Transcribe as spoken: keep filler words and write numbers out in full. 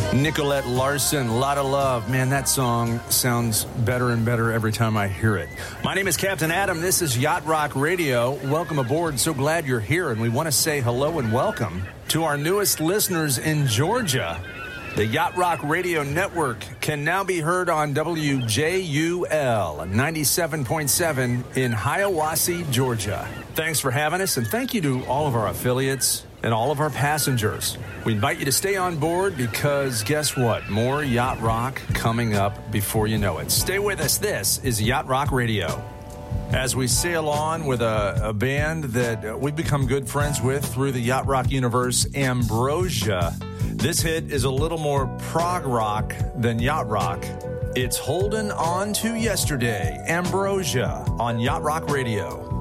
Nicolette Larson, Lot of Love. Man, that song sounds better and better every time I hear it. My name is Captain Adam. This is Yacht Rock Radio. Welcome aboard. So glad you're here. And we want to say hello and welcome to our newest listeners in Georgia. The Yacht Rock Radio Network can now be heard on W J U L ninety-seven point seven in Hiawassee, Georgia. Thanks for having us, and thank you to all of our affiliates and all of our passengers. We invite you to stay on board because guess what? More Yacht Rock coming up before you know it. Stay with us. This is Yacht Rock Radio. As we sail on with a, a band that we've become good friends with through the Yacht Rock universe, Ambrosia. This hit is a little more prog rock than yacht rock. It's Holding On to Yesterday, Ambrosia on Yacht Rock Radio.